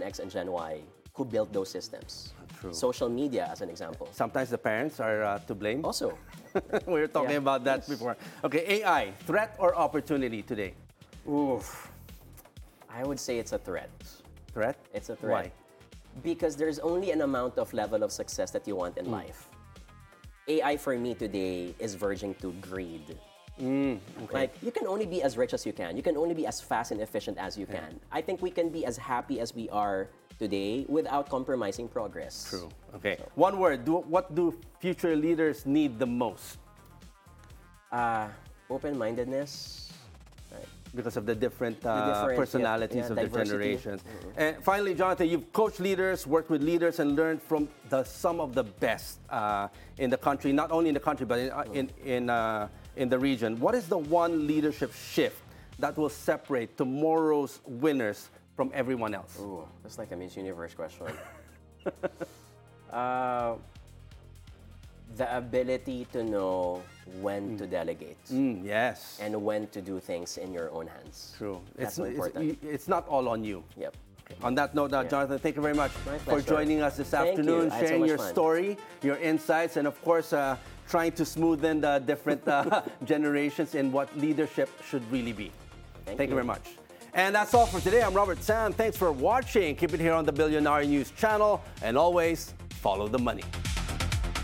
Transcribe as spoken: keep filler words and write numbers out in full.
X and Gen Y who built those systems. True. Social media, as an example. Sometimes the parents are uh, to blame. Also. We were talking Yeah. about that Yes. before. Okay, A I, threat or opportunity today? Oof. I would say it's a threat. Threat? It's a threat. Why? Because there's only an amount of level of success that you want in life. A I for me today is verging to greed. Mm, okay. Like, you can only be as rich as you can. You can only be as fast and efficient as you can. I think we can be as happy as we are today without compromising progress. True. Okay. One word. Do, what do future leaders need the most? Uh, open-mindedness. Right. Because of the different, uh, different, yeah, personalities yeah, of the diversity. generations. And finally, Jonathan, you've coached leaders, worked with leaders, and learned from the some of the best uh, in the country, not only in the country, but in, uh, in, in, uh, in the region. What is the one leadership shift that will separate tomorrow's winners from everyone else? Ooh, that's like a Miss Universe question. uh, the ability to know when to delegate Mm, yes. and when to do things in your own hands. True. That's It's, so it's, important. it's not all on you. Yep. On that note, uh, Jonathan, thank you very much My for pleasure. joining us this Thank afternoon, you. I had so sharing much your fun. story, your insights, and of course, uh, trying to smoothen the different uh, generations in what leadership should really be. Thank Thank you you. very much. And that's all for today. I'm Robert Sam. Thanks for watching. Keep it here on the Billionaire News channel. And always, follow the money.